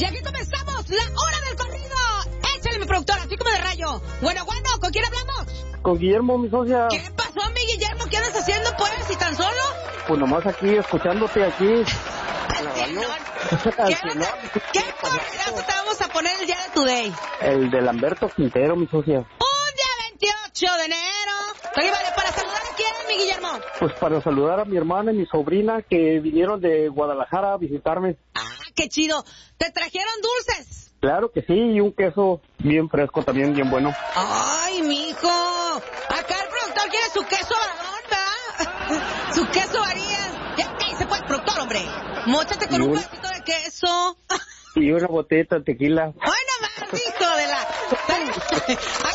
Y aquí comenzamos la hora del corrido. Échale, mi productora, así como de rayo. Bueno, ¿con quién hablamos? Con Guillermo, mi socia. ¿Qué pasó, mi Guillermo? ¿Qué andas haciendo, pues, y tan solo? Pues nomás aquí, escuchándote aquí. ¿Qué corridazo te vamos a poner el día de today? El de Lamberto Quintero, mi socia. Un día 28 de enero. Oye, vale, ¿para saludar a quién, mi Guillermo? Pues para saludar a mi hermana y mi sobrina que vinieron de Guadalajara a visitarme. Ah, qué chido. ¿Te trajeron dulces? Claro que sí, y un queso bien fresco también, bien bueno. Ay, mijo. Acá el productor quiere su queso varón, ¿verdad? Su queso varía. Ya, se fue el productor, hombre. Móchate con un pedacito de queso. Y una botellita de tequila. ¡Ay, no más, hijo de la...